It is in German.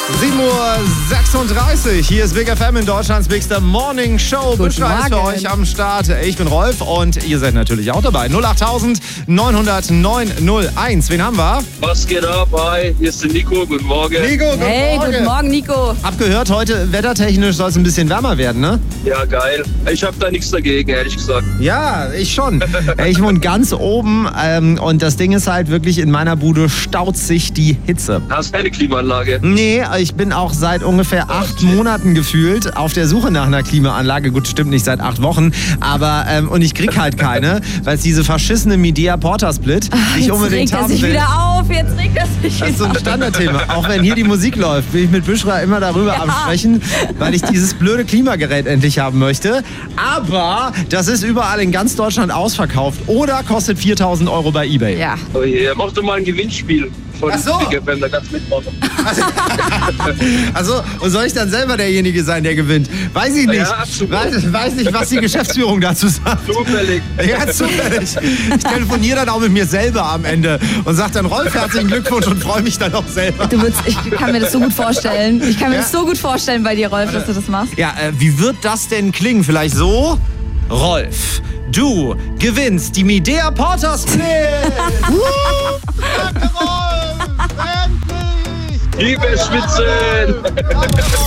7:36 Uhr, hier ist Big FM in Deutschlands bigster Morning Show. Buschra ist für euch am Start. Ich bin Rolf und ihr seid natürlich auch dabei. 08000 900 901. Wen haben wir? Was geht ab? Hi, hier ist der Nico. Guten Morgen. Nico, guten Morgen. Hey, guten Morgen, Nico. Hab gehört, heute wettertechnisch soll es ein bisschen wärmer werden, ne? Ja, geil. Ich habe da nichts dagegen, ehrlich gesagt. Ja, ich schon. Ich wohne ganz oben und das Ding ist halt wirklich, in meiner Bude staut sich die Hitze. Hast keine Klimaanlage? Nee, ich bin auch seit ungefähr 8 Monaten gefühlt auf der Suche nach einer Klimaanlage. Gut, stimmt nicht seit 8 Wochen, aber und ich krieg halt keine, weil es diese verschissene Midea Porter Split nicht unbedingt haben will. Jetzt regt er sich wieder auf, jetzt regt er sich Das ist so wieder ein auf. Standardthema. Auch wenn hier die Musik läuft, bin ich mit Buschra immer darüber am Sprechen, weil ich dieses blöde Klimagerät endlich haben möchte. Aber das ist überall in ganz Deutschland ausverkauft oder kostet 4.000 € bei eBay. Ja. Oh je, mach doch mal ein Gewinnspiel von Ach so. Big FM, da kannst du mitmachen. Also, und soll ich dann selber derjenige sein, der gewinnt? Weiß ich nicht. Ja, absolut. Weiß nicht, was die Geschäftsführung dazu sagt. Zufällig. Ja, zufällig. Ich telefoniere dann auch mit mir selber am Ende und sage dann, Rolf, herzlichen Glückwunsch und freue mich dann auch selber. Ich kann mir das so gut vorstellen. Ich kann mir das so gut vorstellen bei dir, Rolf, dass du das machst. Ja, wie wird das denn klingen? Vielleicht so? Rolf, du gewinnst die Midea Porter Split! Danke, Rolf! Endlich! Liebe Spitzen!